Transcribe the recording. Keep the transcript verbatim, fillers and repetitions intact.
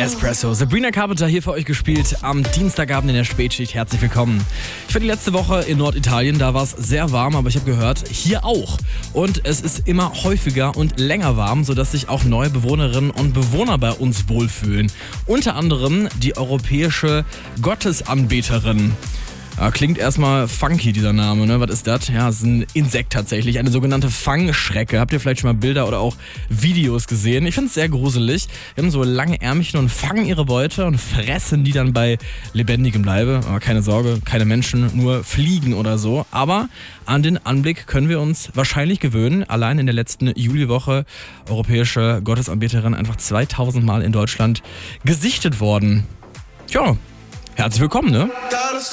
Espresso. Sabrina Carpenter hier für euch gespielt am Dienstagabend in der Spätschicht. Herzlich willkommen. Ich war die letzte Woche in Norditalien, da war es sehr warm, aber ich habe gehört, hier auch. Und es ist immer häufiger und länger warm, sodass sich auch neue Bewohnerinnen und Bewohner bei uns wohlfühlen. Unter anderem die europäische Gottesanbeterin. Ja, klingt erstmal funky, dieser Name, ne? Was ist das? Ja, es ist ein Insekt tatsächlich, eine sogenannte Fangschrecke. Habt ihr vielleicht schon mal Bilder oder auch Videos gesehen? Ich finde es sehr gruselig. Die haben so lange Ärmchen und fangen ihre Beute und fressen die dann bei lebendigem Leibe. Aber keine Sorge, keine Menschen, nur Fliegen oder so. Aber an den Anblick können wir uns wahrscheinlich gewöhnen. Allein in der letzten Juliwoche europäische Gottesanbeterin einfach zweitausend Mal in Deutschland gesichtet worden. Tja, herzlich willkommen, ne?